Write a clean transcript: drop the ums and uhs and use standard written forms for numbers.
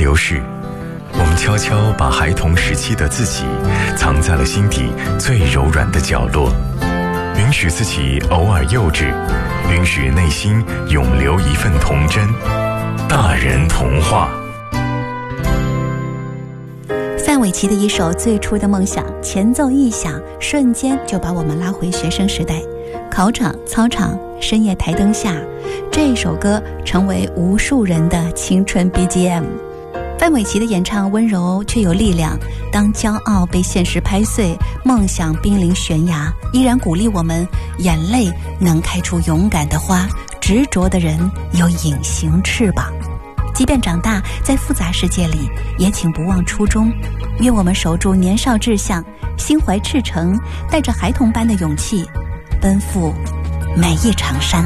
流逝，我们悄悄把孩童时期的自己藏在了心底最柔软的角落，允许自己偶尔幼稚，允许内心永留一份童真。大人童话。 范玮琪的一首《最初的梦想》，前奏一响，瞬间就把我们拉回学生时代。考场、操场、深夜台灯下，这首歌成为无数人的青春 BGM。 范玮琪的演唱温柔却有力量，当骄傲被现实拍碎，梦想濒临悬崖，依然鼓励我们，眼泪能开出勇敢的花，执着的人有隐形翅膀。即便长大，在复杂世界里，也请不忘初衷。愿我们守住年少志向，心怀赤诚，带着孩童般的勇气，奔赴每一场山。